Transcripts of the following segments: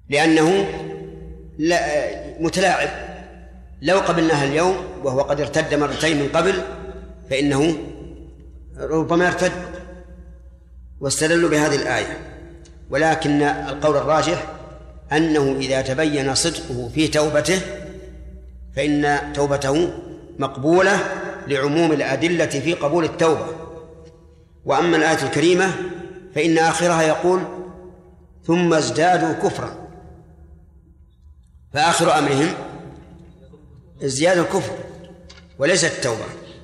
لأنه متلاعب. لو قبلناها اليوم وهو قد ارتد مرتين من قبل فإنه ربما يرتد، واستدلوا بهذه الآية. ولكن القول الراجح أنه إذا تبين صدقه في توبته فإن توبته مقبولة لعموم الأدلة في قبول التوبة. وأما الآية الكريمة فإن آخرها يقول ثم ازدادوا كفرا، فآخر أمرهم ازدياد الكفر وليس التوبة.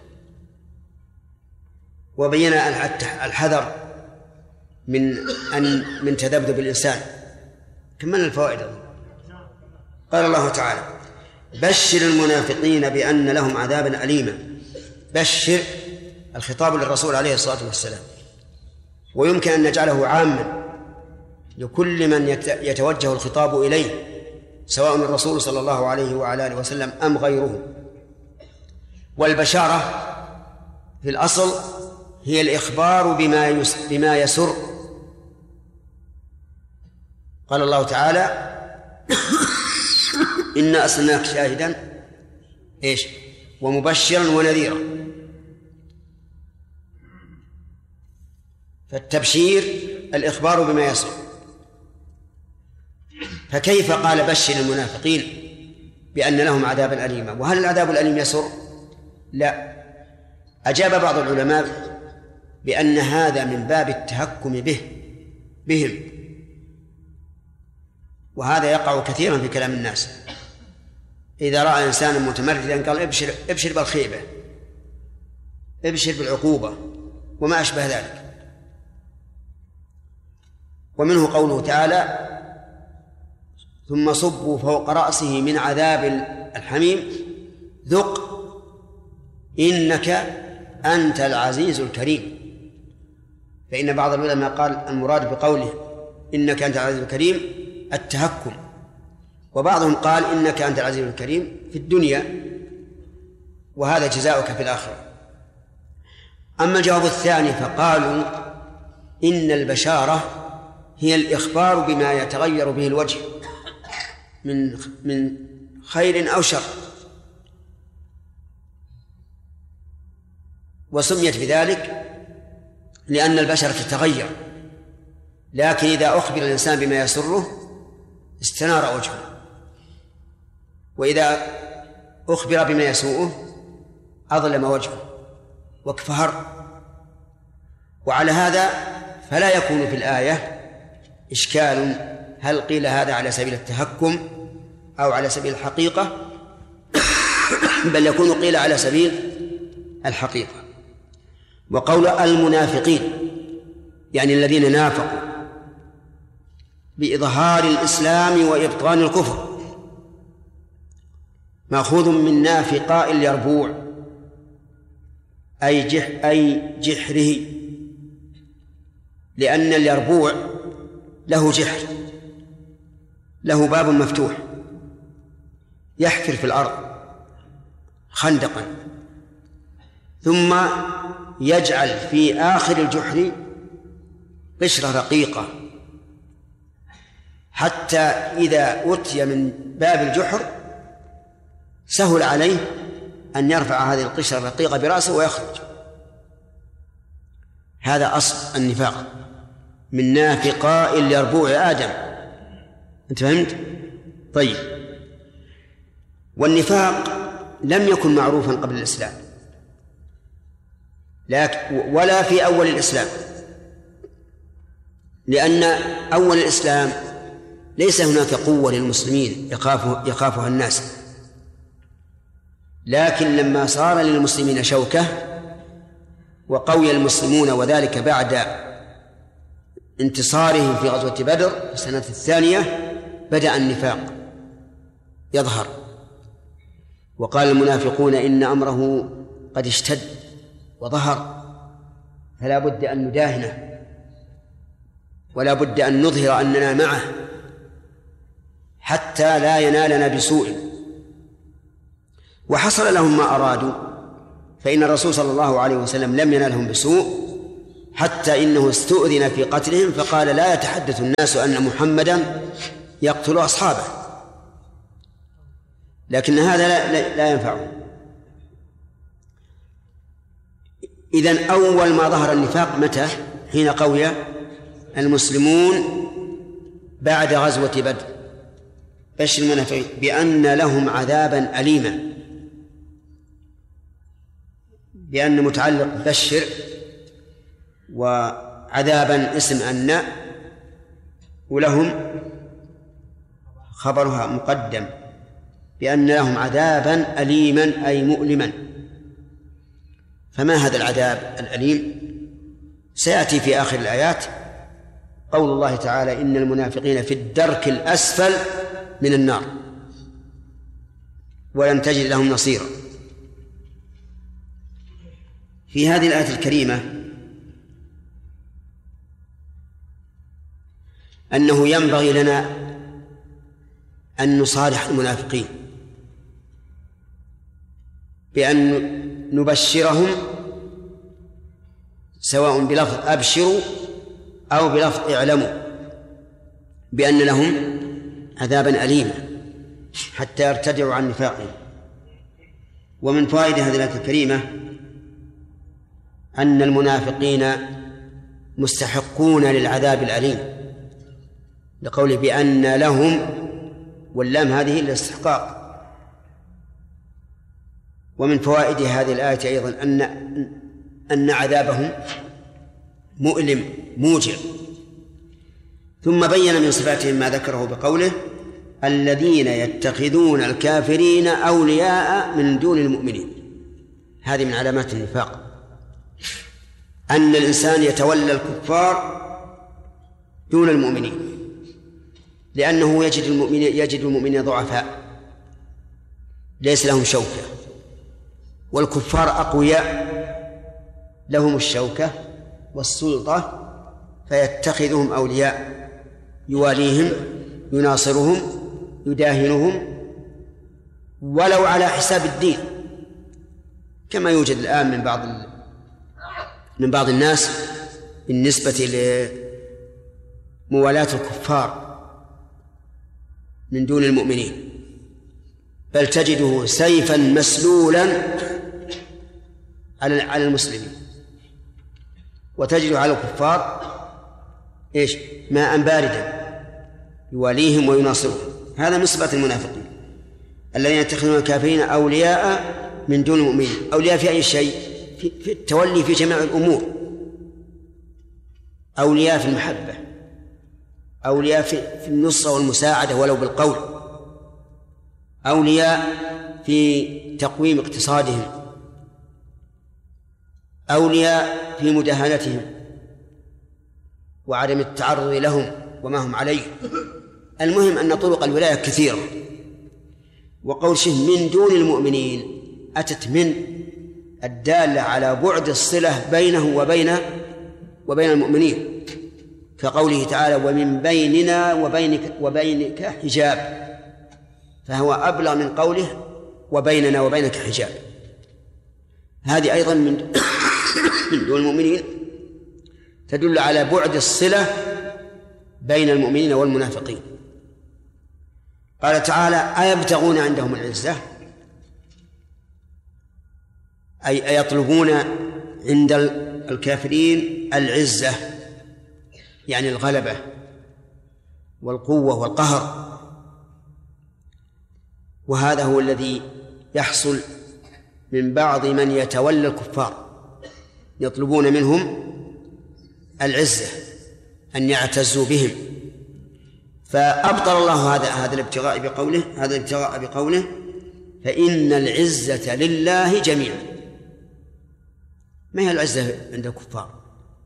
وبين الحذر من تذبذب الإنسان. كملنا الفوائد. قال الله تعالى بشر المنافقين بأن لهم عذابا أليما. بشر الخطاب للرسول عليه الصلاة والسلام، ويمكن أن نجعله عاما لكل من يتوجه الخطاب إليه سواء الرسول صلى الله عليه وعلى آله وسلم أم غيره. والبشارة في الأصل هي الإخبار بما يسر. قال الله تعالى إنا أرسلناك شاهدا ومبشرا ونذيرا. فالتبشير الإخبار بما يسر. فكيف قال بشر المنافقين بأن لهم عذابا أليما؟ وهل العذاب الأليم يسر؟ لا. أجاب بعض العلماء بأن هذا من باب التهكم بهم، وهذا يقع كثيرا في كلام الناس. إذا رأى إنسانا متمردا قال ابشر بالخيبة، ابشر بالعقوبة وما أشبه ذلك. ومنه قوله تعالى ثم صبوا فوق رأسه من عذاب الحميم ذق إنك أنت العزيز الكريم. فإن بعض العلماء قال المراد بقوله إنك أنت العزيز الكريم التهكم، وبعضهم قال إنك أنت العزيز الكريم في الدنيا وهذا جزاؤك في الآخرة. أما الجواب الثاني فقالوا إن البشارة هي الإخبار بما يتغير به الوجه من خير أو شر، وسميت بذلك لأن البشرة تتغير. لكن إذا أخبر الإنسان بما يسره استنار وجهه، وإذا أخبر بما يسوءه أظلم وجهه واكفهر. وعلى هذا فلا يكون في الآية إشكال هل قيل هذا على سبيل التهكم أو على سبيل الحقيقة، بل يكون قيل على سبيل الحقيقة. وقول المنافقين يعني الذين نافقوا بإظهار الإسلام وإبطان الكفر مأخوذ من نافقاء اليربوع أي جحره، لأن اليربوع له جحر، له باب مفتوح يحفر في الأرض خندقا، ثم يجعل في آخر الجحر قشرة رقيقة حتى إذا أتي من باب الجحر سهل عليه أن يرفع هذه القشرة الرقيقة برأسه ويخرج. هذا أصل النفاق من نافقاء اليربوع آدم. أنت فهمت؟ طيب. والنفاق لم يكن معروفا قبل الإسلام ولا في أول الإسلام، لأن أول الإسلام ليس هناك قوة للمسلمين يخافها الناس، لكن لما صار للمسلمين شوكة وقوي المسلمون، وذلك بعد انتصارهم في غزوة بدر في السنة الثانية، بدأ النفاق يظهر. وقال المنافقون إن أمره قد اشتد وظهر، فلا بد أن نداهنه ولا بد أن نظهر أننا معه حتى لا ينالنا بسوء. وحصل لهم ما أرادوا، فإن الرسول صلى الله عليه وسلم لم ينالهم بسوء حتى إنه استؤذن في قتلهم، فقال لا يتحدث الناس أن محمدا يقتل أصحابه، لكن هذا لا ينفعه. إذن أول ما ظهر النفاق متى؟ حين قوي المسلمون بعد غزوة بدر. بشر المنافقين بأن لهم عذابا أليما، بأن متعلق بشر وعذابا اسم أن، ولهم خبرها مقدم بأن لهم عذابا أليما أي مؤلما. فما هذا العذاب الأليم؟ سيأتي في آخر الآيات قول الله تعالى إن المنافقين في الدرك الأسفل من النار ولن تجد لهم نصيرا. في هذه الآية الكريمة أنه ينبغي لنا أن نصالح المنافقين بأن نبشرهم سواء بلفظ أبشروا أو بلفظ اعلموا بأن لهم عذابا أليما حتى يرتدعوا عن نفاقهم. ومن فوائد هذه الآية الكريمة أن المنافقين مستحقون للعذاب الأليم لقوله بأن لهم، واللام هذه الاستحقاق. ومن فوائد هذه الآية أيضا أن عذابهم مؤلم موجع. ثم بين من صفاتهم ما ذكره بقوله الذين يتخذون الكافرين أولياء من دون المؤمنين. هذه من علامات النفاق، أن الإنسان يتولى الكفار دون المؤمنين، لأنه يجد المؤمنين ضعفاء ليس لهم شوكة، والكفار أقوياء لهم الشوكة والسلطة، فيتخذهم أولياء يواليهم يناصرهم يداهنهم ولو على حساب الدين، كما يوجد الآن من بعض الناس بالنسبة لموالاة الكفار من دون المؤمنين، بل تجده سيفا مسلولا على المسلمين، وتجد على الكفار ماء باردا يواليهم ويناصرهم. هذا من صفات المنافقين الذين يتخذون الكافرين أولياء من دون المؤمنين. أولياء في أي شيء؟ في التولي في جميع الأمور، أولياء في المحبة، أولياء في النصرة والمساعدة ولو بالقول، أولياء في تقويم اقتصادهم، أولياء في مداهنتهم وعدم التعرض لهم وما هم عليه. المهم أن طرق الولاية كثيرة. وقول من دون المؤمنين أتت من الدالة على بعد الصلة بينه وبين المؤمنين، كقوله تعالى ومن بيننا وبينك حجاب، فهو أبلغ من قوله وبيننا وبينك حجاب. هذه أيضا من دون المؤمنين تدل على بعد الصلة بين المؤمنين والمنافقين. قال تعالى أيبتغون عندهم العزة، أي أيطلبون عند الكافرين العزة، يعني الغلبة والقوة والقهر. وهذا هو الذي يحصل من بعض من يتولى الكفار، يطلبون منهم العزة أن يعتزوا بهم، فأبطل الله هذا الابتغاء بقوله فإن العزة لله جميعا. ما هي العزة عند الكفار؟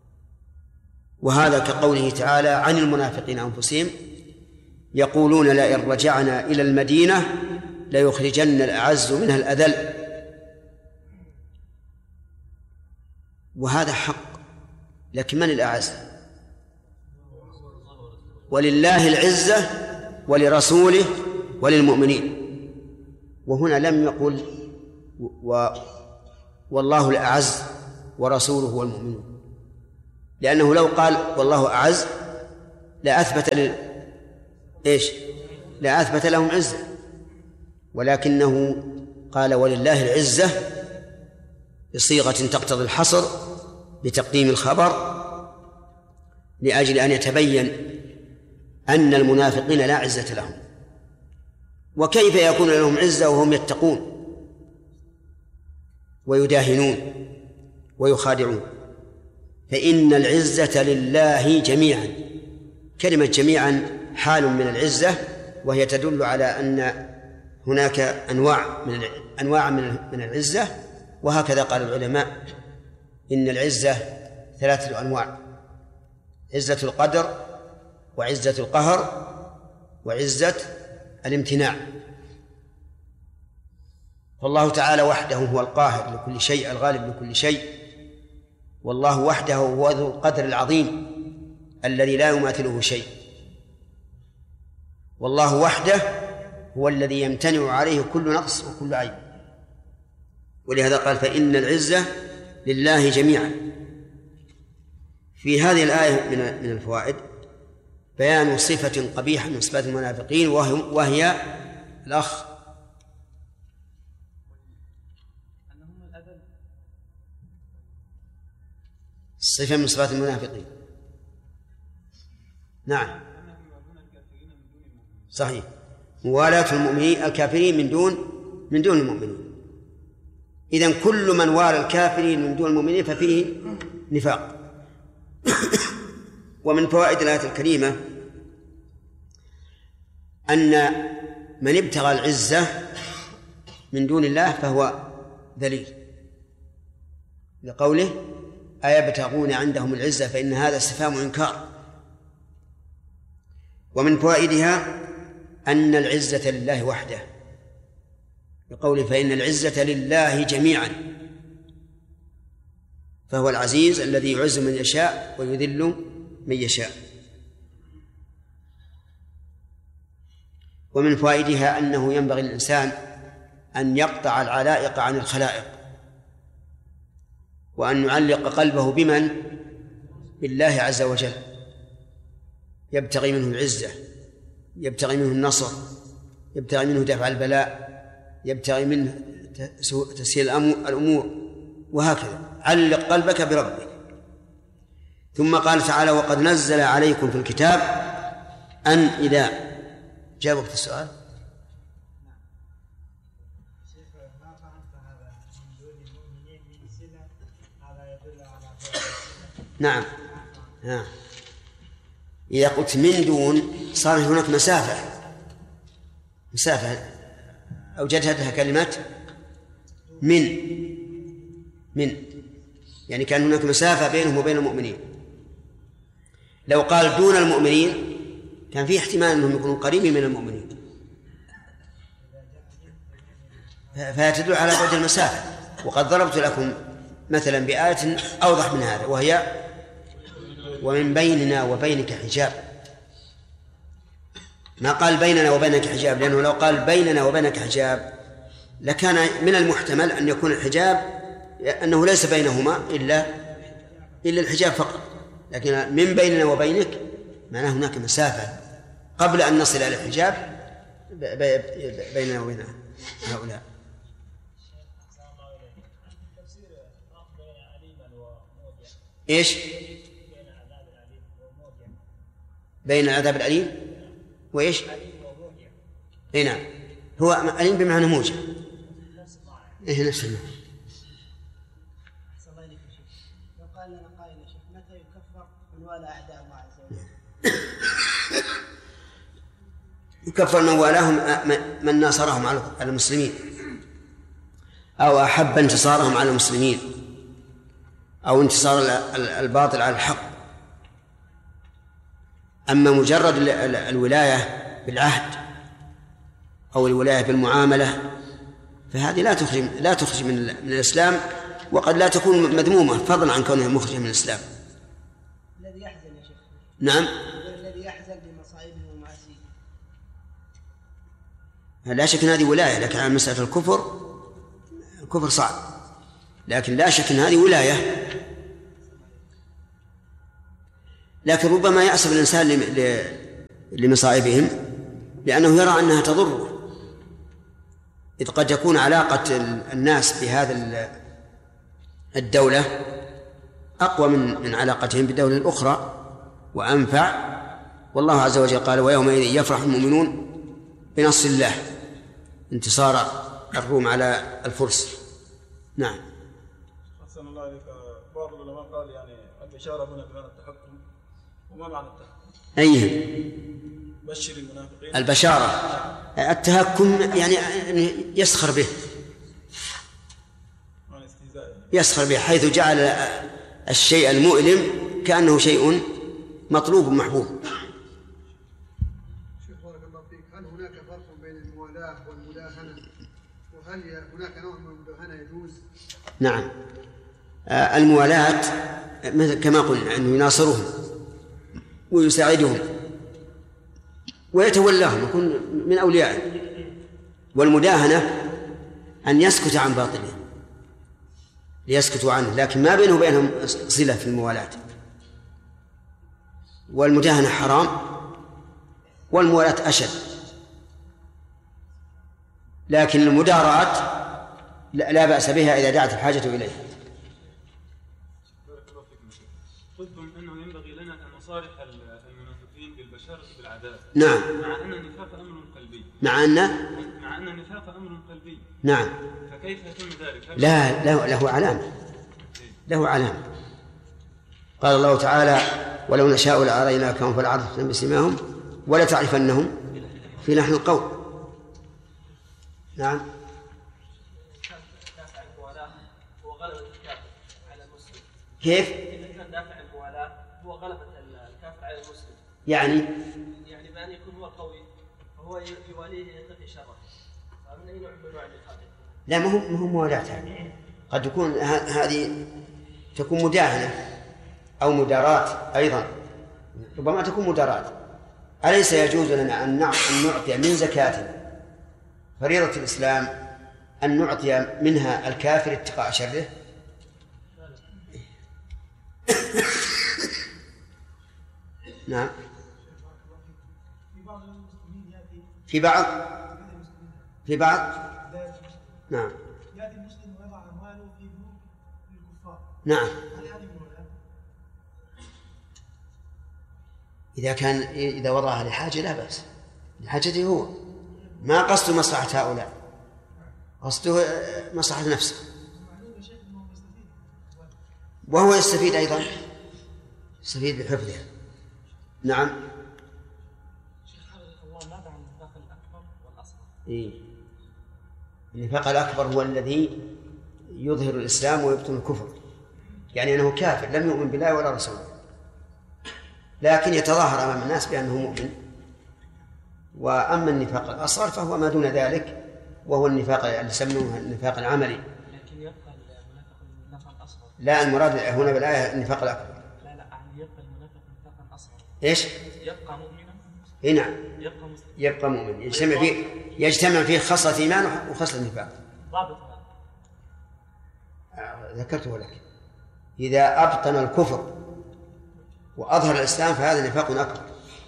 وهذا كقوله تعالى عن المنافقين أنفسهم يقولون لئن رجعنا إلى المدينة ليخرجن الأعز منها الأذل. وهذا حق، لكن من الأعز؟ ولله العزة ولرسوله وللمؤمنين. وهنا لم يقل والله الأعز ورسوله والمؤمنون، لأنه لو قال والله أعز لأثبت إيش؟ لا أثبت لهم عزة، ولكنه قال ولله العزة بصيغة تقتضي الحصر بتقديم الخبر لأجل أن يتبين أن المنافقين لا عزة لهم. وكيف يكون لهم عزة وهم يتقون ويداهنون ويخادعون؟ فإن العزة لله جميعا. كلمة جميعا حال من العزة، وهي تدل على أن هناك أنواع من العزة، وهكذا قال العلماء إن العزة 3 أنواع: عزة القدر، وعزة القهر، وعزة الامتناع. فالله تعالى وحده هو القاهر لكل شيء الغالب لكل شيء، والله وحده هو ذو القدر العظيم الذي لا يماثله شيء، والله وحده هو الذي يمتنع عليه كل نقص وكل عيب. ولهذا قال فإن العزة لله جميعا. في هذه الآية من الفوائد بيان صفة قبيحة من صفات المنافقين، وهي الأخ صفة من صفات المنافقين. نعم صحيح، موالاة المؤمنين الكافرين من دون المؤمنين. إذن كل من والى الكافرين من دون المؤمنين ففيه نفاق. ومن فوائد الآية الكريمة أن من ابتغى العزة من دون الله فهو ذليل، لقوله أيبتغون عندهم العزة فإن هذا استفهام إنكار. ومن فوائدها أن العزة لله وحده، بقوله فإن العزة لله جميعا، فهو العزيز الذي يعز من يشاء ويذل من يشاء. ومن فوائدها أنه ينبغي للإنسان أن يقطع العلائق عن الخلائق، وأن يعلق قلبه بمن؟ بالله عز وجل، يبتغي منه العزة، يبتغي منه النصر، يبتغي منه دفع البلاء، يبتغي منه تسهيل الأمور، وهكذا. علق قلبك بربك. ثم قال تعالى وقد نزل عليكم في الكتاب أن إذا جاء وقت السؤال. نعم إذا قلت من دون صار هناك مسافة أوجدها لها كلمة من يعني كان هناك مسافة بينهم وبين المؤمنين. لو قال دون المؤمنين كان فيه احتمال أنهم يكونوا قريبين من المؤمنين، فتدل على بعد المسافة. وقد ضربت لكم مثلا بآية أوضح من هذا، وهي ومن بيننا وبينك حجاب. ما قال بيننا وبينك حجاب، لأنه لو قال بيننا وبينك حجاب لكان من المحتمل أن يكون الحجاب أنه ليس بينهما إلا الحجاب فقط، لكن من بيننا وبينك معناه هناك مسافة قبل أن نصل إلى الحجاب بيننا وبين هؤلاء. إيش؟ بين العذاب الأليم وإيش؟ إيه نعم، هو أليم بمعنى موجع. إيه نفس المعنى. لو قال لنا قائل يا شيخ متى يكفر من والى أعداء الله عز وجل؟ يكفر من والاهم من ناصرهم على المسلمين، أو أحب انتصارهم على المسلمين، أو انتصار الباطل على الحق. أما مجرد الولاية بالعهد أو الولاية بالمعاملة فهذه لا تخرج من الإسلام، وقد لا تكون مذمومة فضلا عن كونها مخرجة من الإسلام. الذي يحزن يا شيخ. نعم. الذي يحزن بمصائبه ومعاصيه. لا شك أن هذه ولاية، لكن على مسألة الكفر صعب، لكن لا شك أن هذه ولاية. لكن ربما يأسف الإنسان لمصائبهم لأنه يرى أنها تضره، إذ قد يكون علاقة الناس بهذا الدولة أقوى من علاقتهم بالدولة الأخرى وأنفع. والله عز وجل قال: ويومئذ يفرح المؤمنون بنصر الله، انتصار الروم على الفرس. نعم. أحسن الله عليك. بعض العلماء قال يعني البشارة هنا بمعنى التحكم، وما معنى التحكم؟ أيه؟ بشر المنافقين. البشارة التهكم يعني يسخر به، يسخر به، حيث جعل الشيء المؤلم كأنه شيء مطلوب محبوب. شيخ بارك الله فيك، هل هناك فرق بين الموالاة والمداهنة؟ وهل هناك نوع من المداهنة يجوز؟ نعم. الموالاة كما قلنا أنه يناصرهم ويساعدهم ويتولاهم، يكون من أوليائه. والمداهنة أن يسكت عن باطله ليسكتوا عنه، لكن ما بينه وبينهم صلة في الموالاة. والمداهنة حرام والموالاة أشد، لكن المداراة لا بأس بها إذا دعت الحاجة إليها. قلتم أنه ينبغي لنا أن نصارح المنافقين بالبشارة بالعذاب. نعم. مع أن النفاق أمر قلبي. مع أن النفاق أمر قلبي. نعم. فكيف يتم ذلك؟ لا، له علامة، له علامة. قال الله تعالى: ولو نشاء لأريناكهم فلعرفتهم بسيماهم ولتعرفنهم في لحن القول. نعم. دافع الموالاة هو غلبة الكافر على المسلم. كيف؟ إذا كان دافع الموالاة هو غلبة الكافر على المسلم، يعني بأن يكون هو قوي فهو يواليه يتقي شره، فمن أي نوع من أنواع النفاق؟ لا، ما هو موالاة. قد يكون هذه تكون مداهنة أو مداراة أيضا، ربما تكون مداراة. أليس يجوز لنا أن نعطي من زكاة فريضة الإسلام أن نعطي منها الكافر اتقاء شره؟ نعم. في بعض نعم. يأتي المسلم ويضع أمواله في بنوك الكفار. نعم. هل هذه موالاة؟ إذا وضعها لحاجة لا بأس، لحاجته هو، ما قصده مصلحة هؤلاء، قصده مصلحة نفسه، وهو يستفيد أيضا، يستفيد بحفظها. نعم. الله ماذا عن النفاق الأكبر والأصغر؟ النفاق الأكبر هو الذي يظهر الإسلام ويبطن الكفر، يعني أنه كافر لم يؤمن بالله ولا رسوله، لكن يتظاهر أمام الناس بأنه مؤمن. وأما النفاق الأصغر فهو ما دون ذلك، وهو النفاق اللي يسمونه النفاق العملي. لكن يبقى النفاق الأصغر. لا، المراد هنا بالآية النفاق الأكبر. لا، يبقى المنافق نفاقا أصغر. إيش؟ يبقى مؤمنا. نعم. يبقى مسلم. يبقى مؤمن، يجتمع فيه خصلة إيمان وخصلة نفاق. ضابط هذا ذكرته لك. إذا أبطن الكفر وأظهر الإسلام فهذا نفاق أكبر،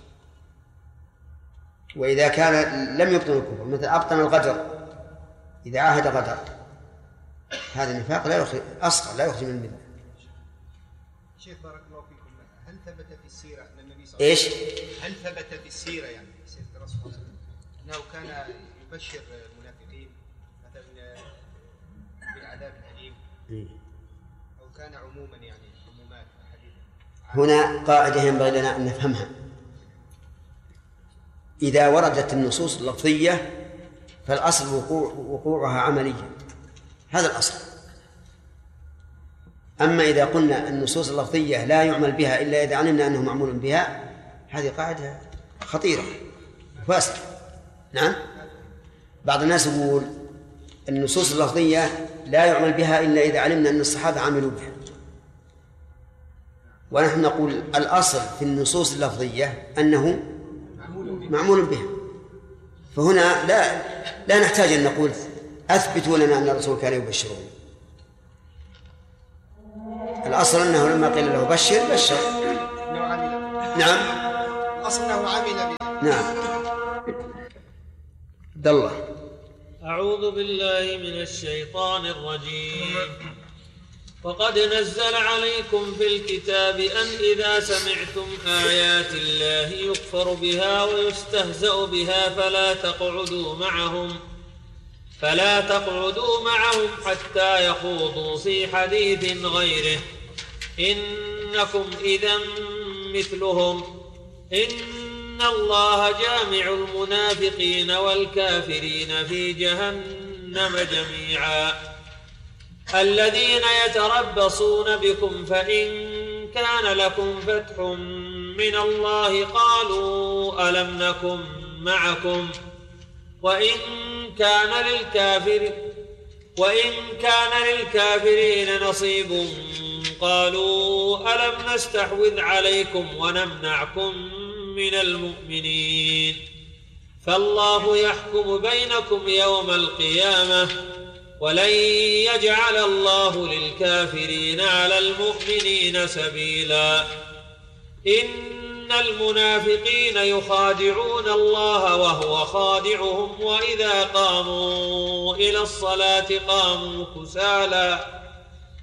وإذا كان لم يبطن الكفر مثل أبطن الغدر، إذا عاهد غدر، هذا نفاق لا يخرج أصغر، لا يخرج من الملة. شيخ بارك الله فيكم، هل ثبت في السيرة أن النبي صلى الله عليه وسلم هل ثبت في السيرة يعني سيرة الرسول صلى الله عليه وسلم أنه كان يبشر المنافقين مثلا بالعذاب الأليم، أو كان عموما يعني عمومات حديثة؟ هنا قاعدة ينبغي لنا أن نفهمها. إذا وردت النصوص اللفظية فالأصل وقوعها عمليا، هذا الأصل. أما إذا قلنا النصوص اللفظية لا يعمل بها إلا إذا علمنا أنه معمول بها، هذه قاعدة خطيرة فاسدة. نعم. بعض الناس يقول النصوص اللفظية لا يعمل بها إلا إذا علمنا أن الصحابة عملوا بها، ونحن نقول الأصل في النصوص اللفظية أنه معمول بها. فهنا لا نحتاج أن نقول أثبتوا لنا أن الرسول كان يبشرون. الأصل أنه لما قيل له بشر. نعم. الأصل أنه عمل بها. نعم. عبد الله. أعوذ بالله من الشيطان الرجيم. وقد نزل عليكم في الكتاب أن إذا سمعتم آيات الله يكفر بها ويستهزأ بها فلا تقعدوا معهم حتى يخوضوا في حديث غيره إنكم إذا مثلهم إن الله جامع المنافقين والكافرين في جهنم جميعا. الذين يتربصون بكم فإن كان لكم فتح من الله قالوا ألم نكن معكم وإن كان للكافرين نصيب قالوا ألم نستحوذ عليكم ونمنعكم من المؤمنين فالله يحكم بينكم يوم القيامة ولن يجعل الله للكافرين على المؤمنين سبيلا. إن المنافقين يخادعون الله وهو خادعهم وإذا قاموا إلى الصلاة قاموا كسالى